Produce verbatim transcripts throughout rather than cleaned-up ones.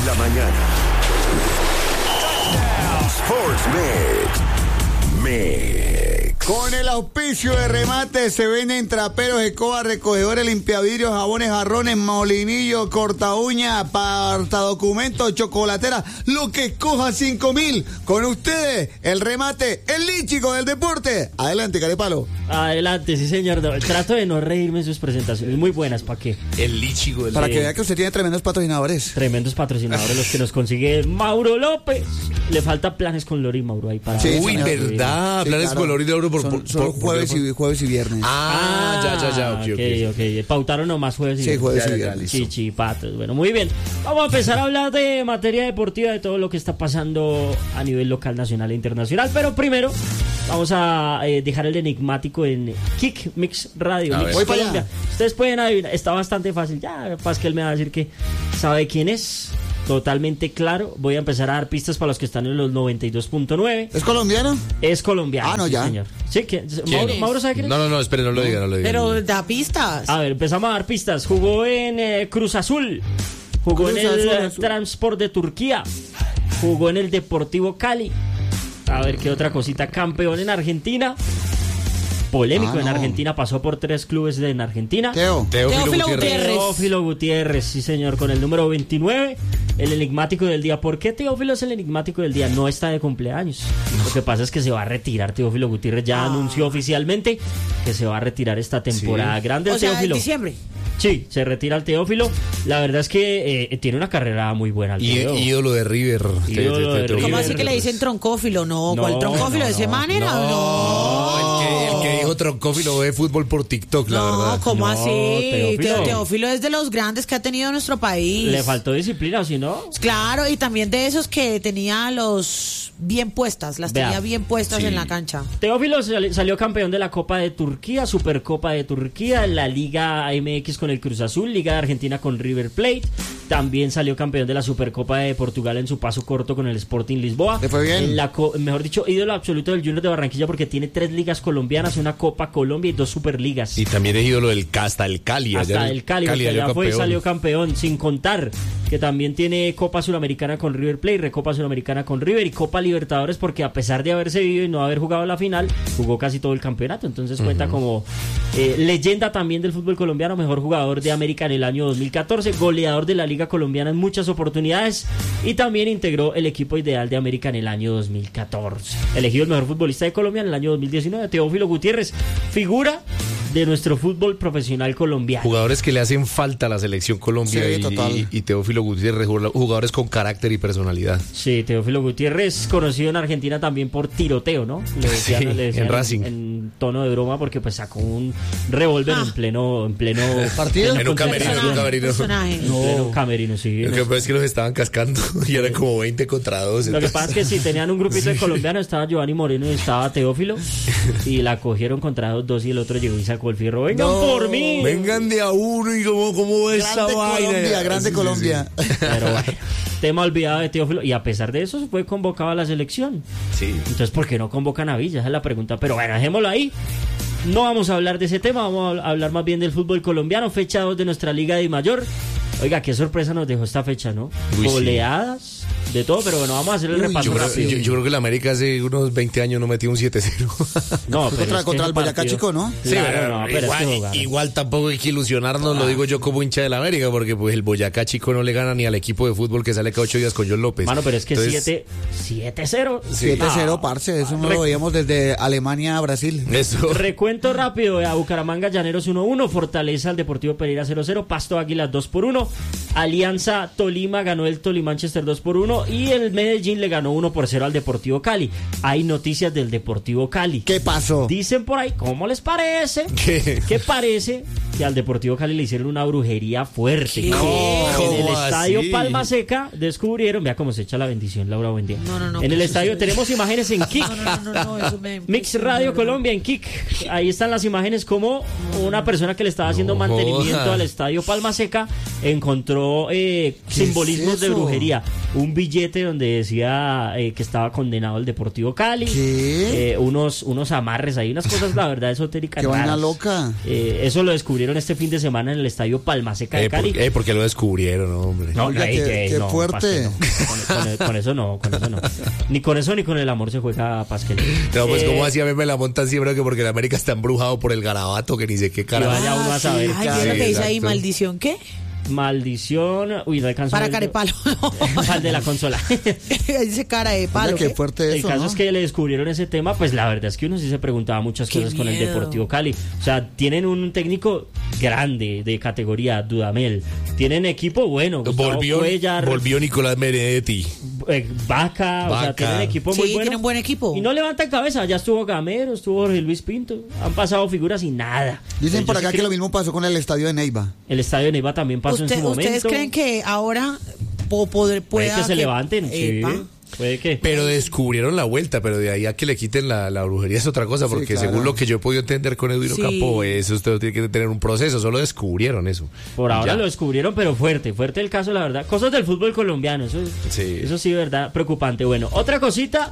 la mañana. Sports Mix. Mix. Con el auspicio de Remate se venden traperos, escobas, recogedores, limpiavidrios, jabones, jarrones, molinillos, corta uña, apartadocumentos, chocolatera, lo que escoja cinco mil. Con ustedes, el Remate, el líchico del deporte. Adelante, Carepalo. Adelante, sí señor. Trato de no reírme en sus presentaciones, muy buenas, ¿para qué? El líchico del Para de... que vea que usted tiene tremendos patrocinadores. Tremendos patrocinadores los que nos consigue Mauro López. Le falta planes con Lori y Mauro ahí para... Sí, Uy, para verdad, sí, planes claro. con Lori de Oro por, Son, por, son por- jueves, por- y, jueves y viernes. Ah, ya, ya, ya, ok, ok. ok, ok. Pautaron nomás jueves y Sí, viernes. jueves Ya, y ya, viernes. listo. Chichipatos. Bueno, muy bien. Vamos a empezar a hablar de materia deportiva, de todo lo que está pasando a nivel local, nacional e internacional. Pero primero, vamos a eh, dejar el enigmático en Kick Mix Radio. A Mix ver. Voy para Colombia. allá. Ustedes pueden adivinar, está bastante fácil. Ya, Pascal me va a decir que sabe quién es. Totalmente claro. Voy a empezar a dar pistas para los que están en los noventa y dos punto nueve. ¿Es colombiano? Es colombiano. Ah, no, sí, ya. señor. Sí, ¿quién? ¿Quién Mauro, es? Mauro, ¿sabe quién es? No, no, no, espere, no lo diga, no lo diga. Pero da pistas. A ver, empezamos a dar pistas. Jugó en eh, Cruz Azul. Jugó Cruz en el Azul, eh, Azul. Transport de Turquía. Jugó en el Deportivo Cali. A ver qué otra cosita. Campeón en Argentina. Polémico Ah, en no. Argentina. Pasó por tres clubes de, en Argentina. Teo. Teófilo Teófilo Gutiérrez. Gutiérrez. Teófilo Gutiérrez, sí señor, con el número veintinueve, el enigmático del día. ¿Por qué Teófilo es el enigmático del día? No está de cumpleaños. Lo que pasa es que se va a retirar Teófilo Gutiérrez. Ya anunció oficialmente que se va a retirar esta temporada. Grande el O sea, en Teófilo. diciembre. Sí, se retira el Teófilo. La verdad es que eh, tiene una carrera muy buena. El Y, Teo. ídolo de River. Ídolo de Teófilo. ¿Cómo River. así que le dicen troncófilo? No, No, ¿cuál troncófilo? no, ¿De ese no. manera? No. No, el que, el que dijo troncófilo ve fútbol por TikTok, la No, verdad. ¿cómo No, así? Teófilo. Teo- Teófilo es de los grandes que ha tenido nuestro país. Le faltó disciplina, ¿o si no? Claro, y también de esos que tenía los bien puestas, las Vea. tenía bien puestas en la cancha. Teófilo sali- salió campeón de la Copa de Turquía, Supercopa de Turquía, la Liga M X con el Cruz Azul, Liga de Argentina con River Plate. También salió campeón de la Supercopa de Portugal en su paso corto con el Sporting Lisboa. ¿Le fue bien? En la co- mejor dicho, ídolo absoluto del Junior de Barranquilla porque tiene tres ligas colombianas, una Copa Colombia y dos Superligas. Y también es ídolo del hasta el Cali. Hasta allá el Cali, porque salió allá fue y campeón. salió campeón, sin contar que también tiene Copa Sudamericana con River Plate, Recopa Sudamericana con River y Copa Libertadores, porque a pesar de haberse vivido y no haber jugado la final, jugó casi todo el campeonato, entonces cuenta como eh, leyenda también del fútbol colombiano, mejor jugador de América en el año dos mil catorce, goleador de la Liga Colombiana en muchas oportunidades y también integró el equipo ideal de América en el año dos mil catorce. Elegido el mejor futbolista de Colombia en el año dos mil diecinueve, Teófilo Gutiérrez, figura de nuestro fútbol profesional colombiano. Jugadores que le hacen falta a la selección Colombia Sí, y, total. y- y Teófilo Gutiérrez, jugadores con carácter y personalidad. Sí, Teófilo Gutiérrez, conocido en Argentina también por tiroteo, ¿no? Le decían, Sí, le decían en Racing. en tono de broma porque pues sacó un revólver Ah. en pleno en pleno ¿Partido? pleno En un camerino, en un concentración. camerino. Personaje. En pleno camerino, sí. Lo que pasa es que los estaban cascando y eran como veinte contra dos. Lo que pasa es que si tenían un grupito de colombianos, estaba Giovanni Moreno y estaba Teófilo, y la cogieron contra dos, dos y el otro llegó y sacó el fierro. ¡Vengan No, por mí! Vengan de a uno y cómo, cómo esa Grande vaina. Colombia, grande Sí, sí, Colombia. Pero bueno, tema olvidado de Teófilo, y a pesar de eso fue convocado a la selección. Sí. Entonces, ¿por qué no convocan a Villa? Esa es la pregunta. Pero bueno, dejémoslo ahí. No vamos a hablar de ese tema, vamos a hablar más bien del fútbol colombiano, fecha dos de nuestra Liga de Mayor. Oiga, qué sorpresa nos dejó esta fecha, ¿no? Uy, sí. Goleadas, de todo, pero bueno, vamos a hacer el Uy, repaso Yo creo, rápido. yo- yo creo que la América hace unos veinte años no metía un siete cero. No, pero Contra- es que contra ese el Boyacá partido- Chico, ¿no? Claro, no, pero igual, es que jugaron. igual tampoco hay que ilusionarnos, lo digo yo como hincha de la América, porque pues el Boyacá Chico no le gana ni al equipo de fútbol que sale cada ocho días con John López. Mano, pero es que Entonces, siete cero. siete cero, Ah. parce. Eso no Re- lo veíamos desde Alemania a Brasil. Eso. Recuento rápido, a Bucaramanga Llaneros uno uno, Fortaleza al Deportivo Pereira cero cero, Pasto Águilas dos por uno, Alianza Tolima ganó el Tolimanchester dos por uno y el Medellín le ganó uno por cero al Deportivo Cali. Hay noticias del Deportivo Cali. ¿Qué pasó? Dicen por ahí, ¿cómo les parece? ¿Qué? ¿Qué parece? Que al Deportivo Cali le hicieron una brujería fuerte. ¿Qué? En el ¿Cómo estadio así? Palma Seca descubrieron, vea cómo se echa la bendición, Laura, buen día. No, no, no, En el ¿qué estadio sucede? tenemos imágenes en Kik. No, no, no, no, no, eso me... Mix Radio Colombia en Kik. Ahí están las imágenes como una persona que le estaba haciendo No mantenimiento joda. al estadio Palma Seca encontró eh, simbolismos de eso? brujería. un billete donde decía eh, que estaba condenado el Deportivo Cali. ¿Qué? Eh, unos, unos amarres ahí, unas cosas, la verdad, esotéricas. Qué vaina raras. loca. Eh, eso lo descubrieron este fin de semana en el estadio Palmaseca de Eh, por, Cali. eh, ¿por qué lo descubrieron, hombre? No, Oiga, ey, qué- ey, qué no, fuerte. Pasquel, no. Con, con- con eso no, con eso no. Ni con eso ni con el amor se juega Pasquel. No, pues Eh, como así a mí me la montan siempre que porque el América está embrujado por el garabato, que ni sé qué Y carajo. vaya uno a saber. Ay, Sí, ¿qué es lo que dice ahí? exacto. ¿Maldición qué? Maldición. Uy, no alcanzo. Para a ver- carepalo. Al de la consola. Dice cara de Oiga, palo. qué ¿qué? fuerte El eso, caso ¿no? es que le descubrieron ese tema, pues la verdad es que uno sí se preguntaba muchas Qué cosas con el miedo. Deportivo Cali. O sea, tienen un técnico grande de categoría, Dudamel. Tienen equipo bueno, Gustavo Volvió, Cuellar, volvió Nicolás Benedetti. eh, Vaca, o sea, Vaca. tienen equipo Sí, muy bueno. tienen buen equipo. Y no levantan cabeza, ya estuvo Gamero, estuvo Jorge Luis Pinto, han pasado figuras y nada. Dicen Yo por sí acá que creo- lo mismo pasó con el estadio de Neiva. El estadio de Neiva también pasó Usted- en su momento. ¿Ustedes creen que ahora po- poder, puede pueda que se levanten? Sí, Epa. puede que. Pero descubrieron la vuelta, pero de ahí a que le quiten la, la brujería es otra cosa, porque claro. según lo que yo he podido entender con Edwin Sí. Campo, eso usted tiene que tener un proceso, solo descubrieron eso. Por ahora Ya. lo descubrieron, pero fuerte, fuerte el caso, la verdad. Cosas del fútbol colombiano, eso, Sí. eso sí, verdad, preocupante. Bueno, otra cosita,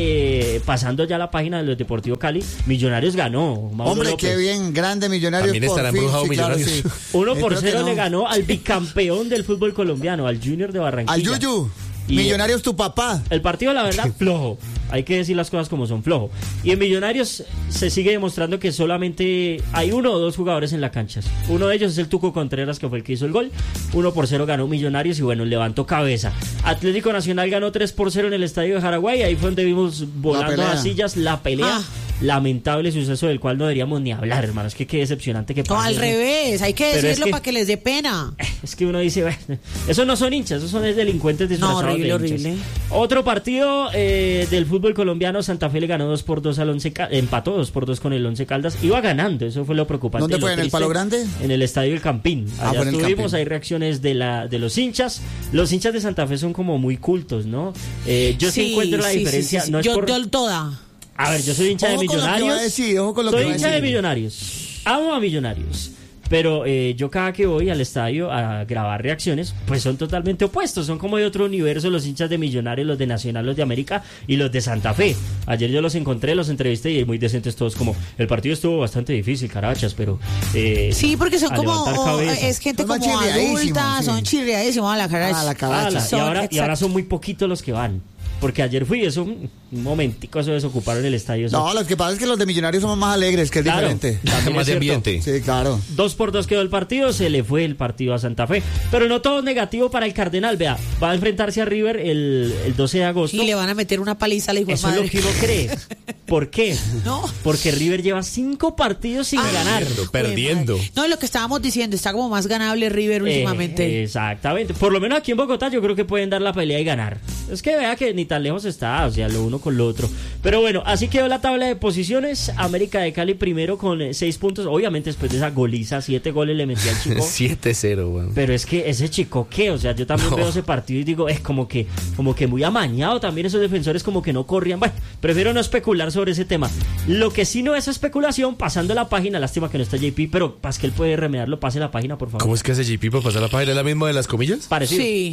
eh, pasando ya a la página de los Deportivo Cali, Millonarios ganó. Mauro Hombre, López. qué bien, grande Millonarios. También por estará fin, embrujado sí, claro, Millonarios. sí. Uno por Espero que cero no. le ganó al bicampeón del fútbol colombiano, al Junior de Barranquilla. Al Yuyu. Y- Millonarios tu papá. El partido, la verdad, flojo. Hay que decir las cosas como son, flojo. Y en Millonarios se sigue demostrando que solamente hay uno o dos jugadores en la cancha. Uno de ellos es el Tuco Contreras, que fue el que hizo el gol. Uno por cero ganó Millonarios y bueno, levantó cabeza. Atlético Nacional ganó tres por cero en el estadio de Jaraguay. Ahí fue donde vimos volando pelea. las sillas la pelea. Ah. Lamentable suceso del cual no deberíamos ni hablar, hermano. Es que qué decepcionante que No, pase, al ¿no? revés, hay que Pero es decirlo que- para que les dé pena. Es que uno dice, bueno, esos no son hinchas, esos son delincuentes disfrazados No, horrible, de hinchas. horrible. Otro partido eh, del fútbol colombiano, Santa Fe le ganó dos por dos al Once Cal- empató dos por dos con el Once Caldas, iba ganando, eso fue lo preocupante. ¿Dónde lo fue, en el triste. Palo Grande? En el Estadio del Campín. Ah, Allá fue en el estuvimos, Campín. hay reacciones de la de los hinchas. Los hinchas de Santa Fe son como muy cultos, ¿no? Eh, yo sí, encuentro la sí, sí, diferencia, sí, sí. no es Yo, por... yo toda. A ver, yo soy hincha Ojo de con lo que va a Millonarios. decir, ojo con lo que Soy va a hincha de decir. Millonarios. Amo a Millonarios. Pero eh, yo cada que voy al estadio a grabar reacciones, pues son totalmente opuestos. Son como de otro universo los hinchas de Millonarios, los de Nacional, los de América y los de Santa Fe. Ayer yo los encontré, los entrevisté y muy decentes todos. Como el partido estuvo bastante difícil, carachas, pero... eh, Sí, porque son a como, levantar o- cabeza. es gente Son más como chirriadísimos, adulta, sí. son chirriadísimos a la cara. Ah, la cara. Ala, y, Son- ahora, y ahora exacto. son muy poquitos los que van. Porque ayer fui, eso, un momentico, eso desocuparon el estadio. eso. No, lo que pasa es que los de Millonarios somos más alegres, que es Claro. diferente. También Más es de cierto. ambiente. Sí, claro. Dos por dos quedó el partido, se le fue el partido a Santa Fe. Pero no todo es negativo para el Cardenal. Vea, va a enfrentarse a River el, el doce de agosto. Y le van a meter una paliza a la hijo de Eso es madre. lo que uno cree. ¿Por qué? No. Porque River lleva cinco partidos sin Ah, ganar. Perdiendo, perdiendo. Jue madre. No, lo que estábamos diciendo, está como más ganable River últimamente. Eh, exactamente. Por lo menos aquí en Bogotá yo creo que pueden dar la pelea y ganar. Es que vea que ni tan lejos está, o sea, lo uno con lo otro. Pero bueno, así quedó la tabla de posiciones. América de Cali primero con eh, seis puntos. Obviamente después de esa goliza, siete goles le metí al chico. siete cero, weón. Pero es que ese chico, ¿qué? O sea, yo también No. veo ese partido y digo, es como que, como que muy amañado también esos defensores, como que no corrían. Bueno, prefiero no especular sobre ese tema. Lo que sí no es especulación, pasando la página, lástima que no está J P, pero Pascal puede remediarlo, pase la página, por favor. ¿Cómo es que hace J P para pasar la página? ¿Es la misma de las comillas? Parecido. Sí.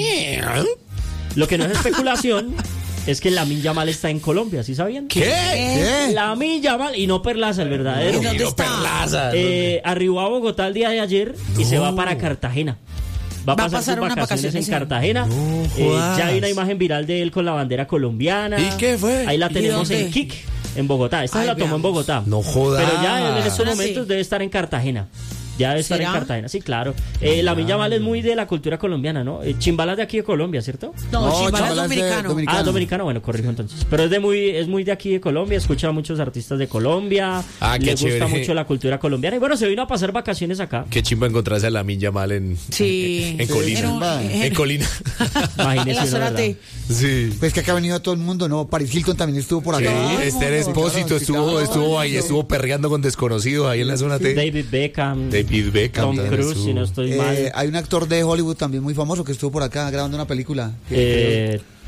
Lo que no es especulación es que Lamine Yamal está en Colombia, ¿sí sabían? ¿Qué? ¿Qué? Lamine Yamal, y no Perlaza, el verdadero. ¿Y dónde Quiero está? Perlaza. Eh, arribó a Bogotá el día de ayer y se va para Cartagena. Va a Va a pasar, pasar sus unas vacaciones, vacaciones en en- Cartagena. No Eh, jodas. ya hay una imagen viral de él con la bandera colombiana. ¿Y qué fue? Ahí la ¿Y tenemos dónde? en Kik, en Bogotá. Esta Ay, se la tomó veamos. en Bogotá. No jodas. Pero ya en estos Ah, momentos sí. debe estar en Cartagena. Ya debe estar ¿Será? en Cartagena, sí, claro. Eh, Lamine Yamal es muy de la cultura colombiana, ¿no? Eh, Chimbala es de aquí de Colombia, ¿cierto? No, No, Chimbala es Chimbala es de dominicano. Dominicano. Ah, dominicano, bueno, corrijo entonces. Pero es de muy, es muy de aquí de Colombia, escucha a muchos artistas de Colombia, Ah, qué le gusta chévere. mucho la cultura colombiana y bueno, se vino a pasar vacaciones acá. Qué chimba encontrarse a la Minja mal en, Sí. en Sí, Colina. Era un- en En Colina. Imagínese En la uno, Zárate. ¿verdad? Sí. Pues que acá ha venido todo el mundo, ¿no? Paris Hilton también estuvo por Sí, acá. Todo el Esther mundo. Espósito Claro, estuvo, claro. estuvo ahí, estuvo perreando con desconocidos ahí en la zona T. David Beckham, David Beckham Tom también Cruise, estuvo. si no estoy Eh, mal. hay un actor de Hollywood también muy famoso que estuvo por acá grabando una película. que Eh,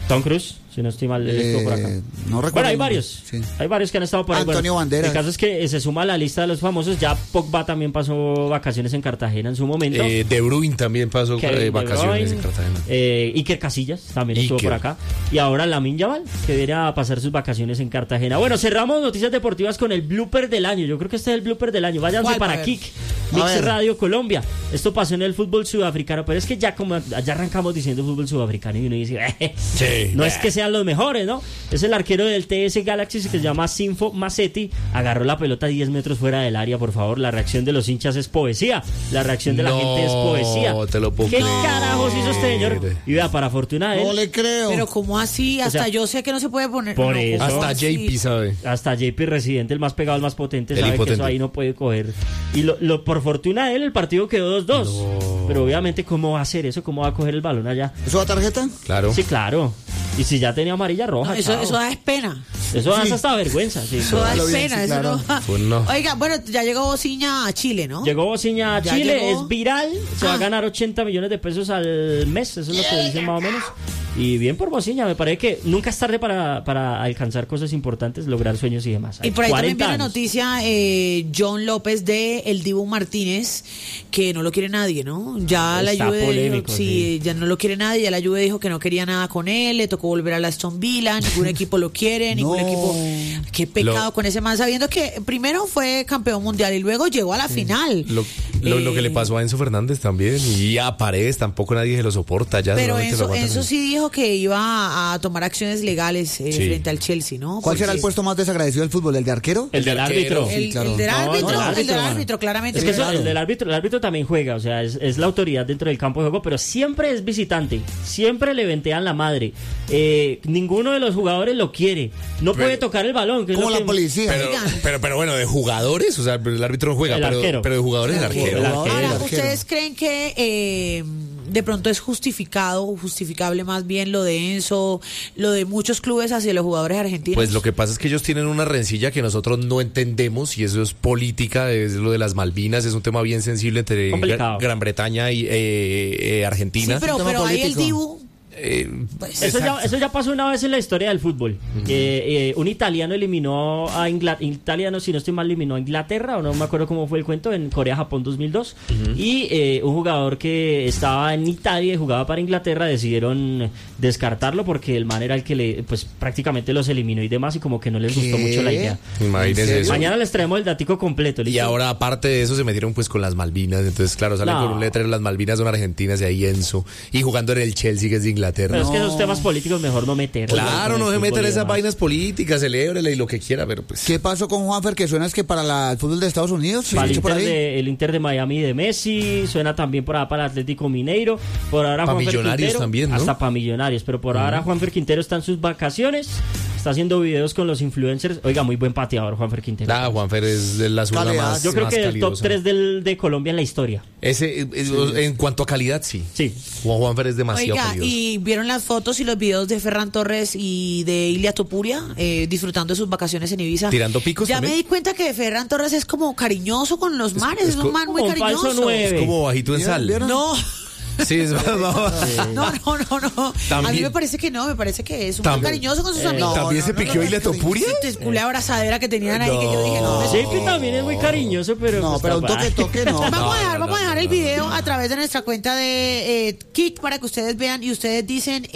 Tom Cruise, si no estoy mal, él estuvo por acá. Eh, no recuerdo. Bueno, hay el nombre. varios. Sí. Hay varios que han estado por ahí. Antonio Bueno, Banderas. el caso es que eh, se suma a la lista de los famosos. Ya Pogba también pasó vacaciones en Cartagena en su momento. Eh, De Bruyne también pasó Kevin eh, De vacaciones Bruyne, en Cartagena. eh, Iker Casillas también estuvo Iker. por acá. Y ahora Lamine Yamal, que viene a pasar sus vacaciones en Cartagena. Bueno, cerramos noticias deportivas con el blooper del año. Yo creo que este es el blooper del año. Váyanse ¿Cuál? para A ver. Kik, A Mix ver. Radio Colombia. Esto pasó en el fútbol sudafricano, pero es que ya como ya arrancamos diciendo fútbol sudafricano y uno dice, eh, Sí. no es que sean los mejores, ¿no? Es el arquero del T S Galaxy que se llama Sinfo Macetti. Agarró la pelota diez metros fuera del área, por favor. La reacción de los hinchas es poesía. La reacción de la No, gente es poesía. te lo puedo ¿Qué creer. carajos hizo este señor? Y vea, para fortuna de él, No le creo. Pero como así, hasta sea, yo sé que no se puede poner. por no, eso. ¿cómo Hasta así? J P sabe. hasta J P Residente, el más pegado, el más potente, El sabe que impotente. eso ahí no puede coger. Y lo, lo- por fortuna de él, el partido quedó dos dos. Pero obviamente, ¿cómo va a hacer eso? ¿Cómo va a coger el balón allá? ¿Eso da tarjeta? Claro. Sí, claro. Y si ya tenía amarilla roja, No, eso, chao. eso da es pena. Eso da Sí. hasta vergüenza. Sí. Eso da Hágalo es bien, pena. sí, Eso claro. no. Pues no. Oiga, bueno, ya llegó Bociña a Chile, ¿no? Llegó Bociña a Ya Chile, llegó. es viral, se va a Ah. ganar ochenta millones de pesos al mes, eso es lo que dicen más o menos. Y bien por Bociña, me parece que nunca es tarde para, para alcanzar cosas importantes, lograr sueños y demás. Y por ahí también cuarenta viene años. noticia eh, John López de El Dibu Martínez, que no lo quiere nadie, ¿no? Ya la Está Juve polémico, dijo, sí, ya no lo quiere nadie, ya la Juve dijo que no quería nada con él, le tocó volver a la Aston Villa, ningún equipo lo quiere, ningún No. equipo... Qué pecado Lo- con ese man, sabiendo que primero fue campeón mundial y luego llegó a la final. Lo, lo, lo que Eh, le pasó a Enzo Fernández también. Y a Paredes tampoco nadie se lo soporta. Ya Pero solamente lo Enzo, aguantan. Enzo sí dijo que iba a, a tomar acciones legales eh, Sí. frente al Chelsea, ¿no? ¿Cuál será Porque- el puesto más desagradecido del fútbol? ¿El de arquero? El del arquero. árbitro. El, Sí, claro. el del No, el árbitro, del el del árbitro, árbitro, mano. claramente. Es que eso, claro. el del árbitro, el árbitro también juega, o sea, es, es la autoridad dentro del campo de juego, pero siempre es visitante, siempre le ventean la madre. Eh, ninguno de los jugadores lo quiere, no Pero- puede tocar el balón. Que es Como lo la que- policía. Pero, Oigan. pero, pero bueno, de jugadores, o sea, el árbitro no juega, El pero, arquero. pero de jugadores el arquero. El arquero. Ahora, el arquero. ¿ustedes creen que eh, de pronto es justificado, justificable más bien lo de Enzo, lo de muchos clubes hacia los jugadores argentinos? Pues lo que pasa es que ellos tienen una rencilla que nosotros no entendemos y eso es política, es lo de las Malvinas, es un tema bien sensible entre Complicado. Gra- Gran Bretaña y eh, eh, Sí, Argentina. pero, tema pero ahí el político. Dibu... Eh, Pues, Eso ya, eso ya pasó una vez en la historia del fútbol. Eh, eh, un italiano eliminó a Inglaterra, italiano si no estoy mal, eliminó a Inglaterra, o no me acuerdo cómo fue el cuento, en Corea-Japón dos mil dos. Y eh, un jugador que estaba en Italia y jugaba para Inglaterra decidieron descartarlo porque el man era el que le, pues prácticamente los eliminó y demás, y como que no les gustó ¿Qué? mucho la idea. Imagínese ¿En serio? eso. Mañana les traemos el datico completo. Y ¿listo? ahora, aparte de eso, se metieron pues con las Malvinas. Entonces, claro, salen No. con un letrero, las Malvinas son argentinas y ahí Enzo. Y jugando en el Chelsea, que es de Inglaterra. Pero es que esos temas políticos mejor no meter. Claro, no se metan en esas vainas. vainas políticas, celébrele y lo que quiera, pero pues... ¿Qué pasó con Juanfer? Que suena es que para la- el fútbol de Estados Unidos. ¿Se Para el escucha por Inter, ahí? de, el Inter de Miami de Messi, suena también por ahora para el Atlético Mineiro, por ahora Pa' Juanfer Millonarios Quintero, también, ¿no? hasta para Millonarios, pero por ahora Juanfer Quintero está en sus vacaciones, está haciendo videos con los influencers, oiga, muy buen pateador Juanfer Quintero. Ah, Juanfer es de la zona Calidad. más Yo creo más que el top calidosa. tres del, de Colombia en la historia. Ese, eh, eh, en cuanto a calidad, sí. Sí. Juan Juanfer es demasiado Oiga, calidoso. y vieron las fotos y los videos de Ferran Torres y de Ilia Topuria eh, disfrutando de sus vacaciones en Ibiza. ¿Tirando picos Ya también? me di cuenta que Ferran Torres es como cariñoso con los manes, es, es un co- man muy como un falso cariñoso. nueve. Es como bajito en ¿Vieron? sal. ¿Vieron? No, Sí, es no, no, no, no. A mí También- me parece que no, me parece que es un man También- cariñoso con sus Eh, amigos. ¿También no, se no, piqueó no, Ilia no, Topuria? Es una abrazadera que tenían ahí que yo dije, no, me Sí, que también es muy cariñoso, pero... No, pues, pero un capaz. toque, toque, no. Vamos No, a dejar, no, vamos a no, dejar no, el no, video a través de nuestra cuenta de eh, Kik para que ustedes vean y ustedes dicen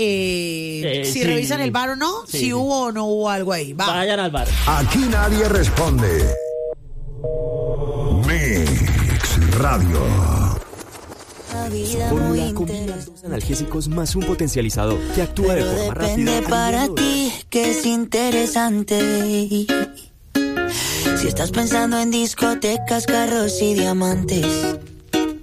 eh, Eh, si sí. revisan el bar o no, Sí, si sí. hubo o no hubo algo ahí. Va. Vayan al bar. Aquí nadie responde. Mix Radio. Fórmula combina dos analgésicos más un potencializador que actúa de Pero forma rápida. depende para aliviando ti que es interesante. Si estás pensando en discotecas, carros y diamantes,